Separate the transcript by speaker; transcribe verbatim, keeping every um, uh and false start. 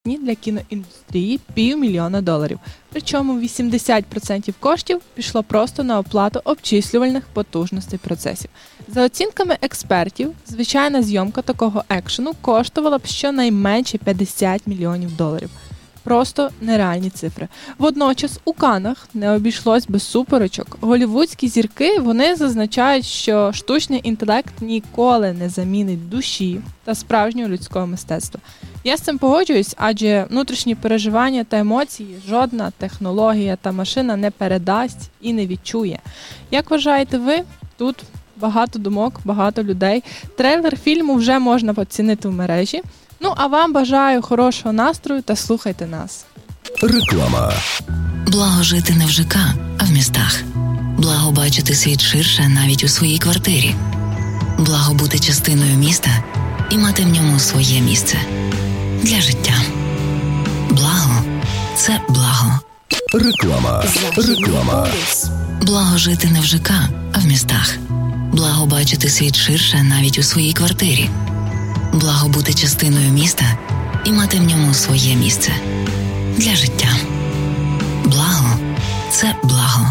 Speaker 1: для кіноіндустрії півмільйона доларів. Причому вісімдесят відсотків коштів пішло просто на оплату обчислювальних потужностей процесів. За оцінками експертів, звичайна зйомка такого екшену коштувала б щонайменше п'ятдесят мільйонів доларів. Просто нереальні цифри. Водночас у Каннах не обійшлось без суперечок. Голлівудські зірки, вони зазначають, що штучний інтелект ніколи не замінить душі та справжнього людського мистецтва. Я з цим погоджуюсь, адже внутрішні переживання та емоції жодна технологія та машина не передасть і не відчує. Як вважаєте ви? Тут багато думок, багато людей. Трейлер фільму вже можна оцінити в мережі. Ну, а вам бажаю хорошого настрою та слухайте нас.
Speaker 2: Реклама.
Speaker 3: Благо жити не в ЖК, а в містах. Благо бачити світ ширше навіть у своїй квартирі. Благо бути частиною міста і мати в ньому своє місце. Для життя. Благо – це благо.
Speaker 2: Реклама. Реклама.
Speaker 3: Благо жити не в ЖК, а в містах. Благо бачити світ ширше навіть у своїй квартирі. Благо бути частиною міста і мати в ньому своє місце. Для життя. Благо – це благо.